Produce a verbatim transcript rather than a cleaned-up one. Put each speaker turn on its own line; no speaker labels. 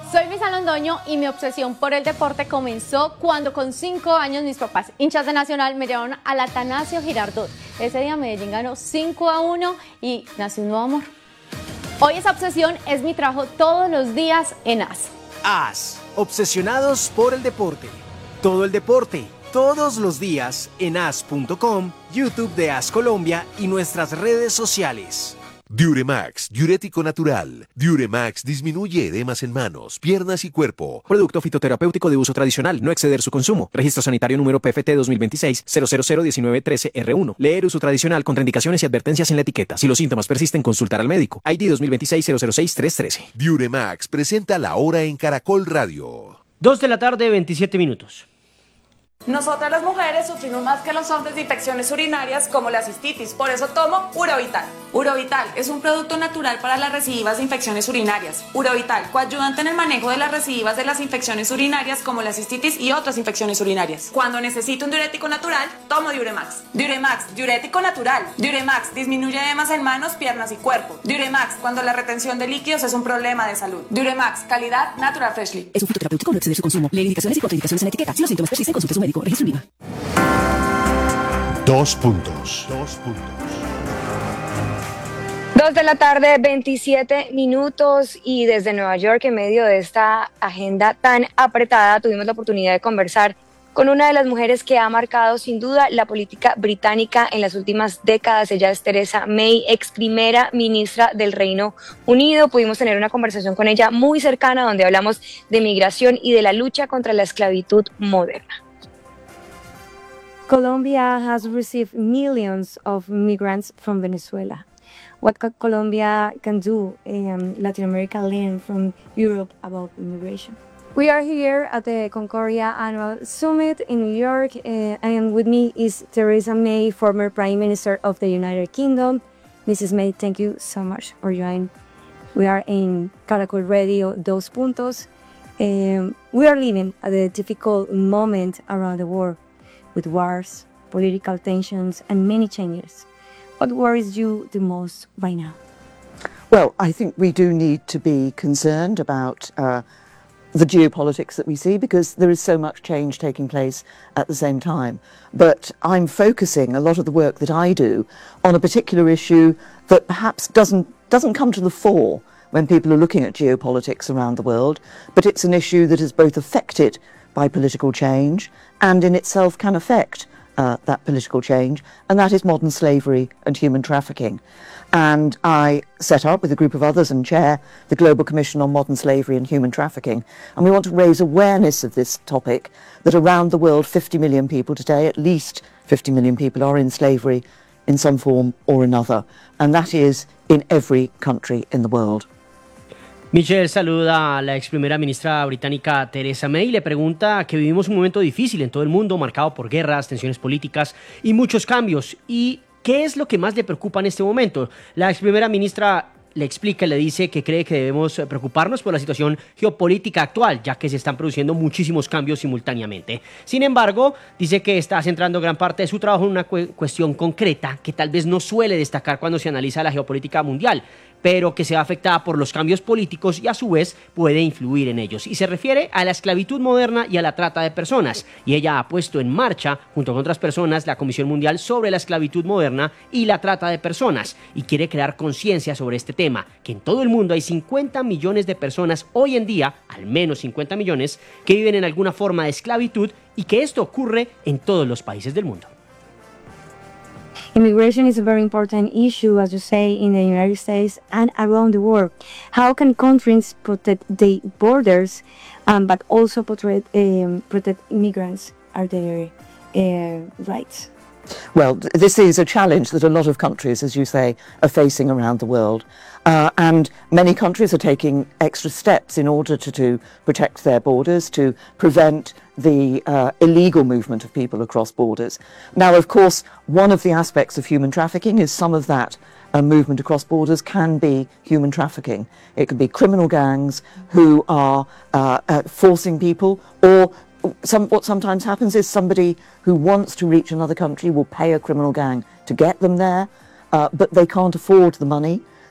Soy Luisa Londoño y mi obsesión por el deporte comenzó cuando con cinco años mis papás, hinchas de Nacional, me llevaron al Atanasio Girardot. Ese día Medellín ganó cinco a uno y nació un nuevo amor. Hoy esa obsesión es mi trabajo todos los días en A S.
A S, obsesionados por el deporte. Todo el deporte, todos los días en A S punto com, YouTube de A S Colombia y nuestras redes sociales.
Diuremax, diurético natural. Diuremax disminuye edemas en manos, piernas y cuerpo.
Producto fitoterapéutico de uso tradicional, no exceder su consumo. Registro sanitario número P F T dos mil veintiséis cero cero cero diecinueve trece R uno. Leer uso tradicional, contraindicaciones y advertencias en la etiqueta. Si los síntomas persisten, consultar al médico. I D dos mil veintiséis cero cero seis tres trece.
Diuremax presenta La Hora en Caracol Radio.
Dos de la tarde, veintisiete minutos.
Nosotras las mujeres sufrimos más que los hombres de infecciones urinarias como la cistitis, por eso tomo Urovital. Urovital es un producto natural para las recidivas de infecciones urinarias. Urovital, coayudante en el manejo de las recidivas de las infecciones urinarias como la cistitis y otras infecciones urinarias. Cuando necesito un diurético natural, tomo Diuremax. Diuremax, diurético natural. Diuremax disminuye edemas en manos, piernas y cuerpo. Diuremax, cuando la retención de líquidos es un problema de salud. Diuremax, calidad Natural Freshly.
Es un fitoterapéutico, no exceder su consumo. Lee indicaciones y contraindicaciones en la etiqueta. Si los síntomas persisten, consulte a su médico. Registro IVA.
Dos puntos. Dos puntos.
Dos de la tarde, veintisiete minutos, y desde Nueva York, en medio de esta agenda tan apretada, tuvimos la oportunidad de conversar con una de las mujeres que ha marcado sin duda la política británica en las últimas décadas. Ella es Theresa May, ex primera ministra del Reino Unido. Pudimos tener una conversación con ella muy cercana donde hablamos de migración y de la lucha contra la esclavitud moderna.
Colombia has received millions of migrants from Venezuela. What ca- Colombia can do, um, Latin America learn from Europe about immigration? We are here at the Concordia Annual Summit in New York, uh, and with me is Theresa May, former Prime Minister of the United Kingdom. Missus May, thank you so much for joining. We are in Caracol Radio, Dos Puntos. Um, we are living at a difficult moment around the world, with wars, political tensions, and many changes. What worries you the most right now?
Well, I think we do need to be concerned about uh, the geopolitics that we see, because there is so much change taking place at the same time. But I'm focusing a lot of the work that I do on a particular issue that perhaps doesn't doesn't come to the fore when people are looking at geopolitics around the world, but it's an issue that is both affected by political change and in itself can affect uh, that political change, and that is modern slavery and human trafficking. And I set up with a group of others and chair the Global Commission on Modern Slavery and Human Trafficking, and we want to raise awareness of this topic, that around the world fifty million people today, at least fifty million people, are in slavery in some form or another, and that is in every country in the world.
Michelle saluda a la ex primera ministra británica Theresa May y le pregunta que vivimos un momento difícil en todo el mundo, marcado por guerras, tensiones políticas y muchos cambios. ¿Y qué es lo que más le preocupa en este momento? La ex primera ministra le explica y le dice que cree que debemos preocuparnos por la situación geopolítica actual, ya que se están produciendo muchísimos cambios simultáneamente. Sin embargo, dice que está centrando gran parte de su trabajo en una cu- cuestión concreta que tal vez no suele destacar cuando se analiza la geopolítica mundial, pero que se ve afectada por los cambios políticos y a su vez puede influir en ellos. Y se refiere a la esclavitud moderna y a la trata de personas. Y ella ha puesto en marcha, junto con otras personas, la Comisión Mundial sobre la Esclavitud Moderna y la Trata de Personas. Y quiere crear conciencia sobre este tema, que en todo el mundo hay cincuenta millones de personas hoy en día, al menos cincuenta millones, que viven en alguna forma de esclavitud y que esto ocurre en todos los países del mundo.
Immigration is a very important issue, as you say, in the United States and around the world. How can countries protect their borders, um, but also protect, um, protect immigrants? Are their uh, rights?
Well, this is a challenge that a lot of countries, as you say, are facing around the world. Uh, and many countries are taking extra steps in order to, to protect their borders, to prevent the uh, illegal movement of people across borders. Now, of course, one of the aspects of human trafficking is some of that uh, movement across borders can be human trafficking. It can be criminal gangs who are uh, uh, forcing people, or Some, what sometimes happens is somebody who wants to reach another country will pay a criminal gang to get them there, uh, but they can't afford the money,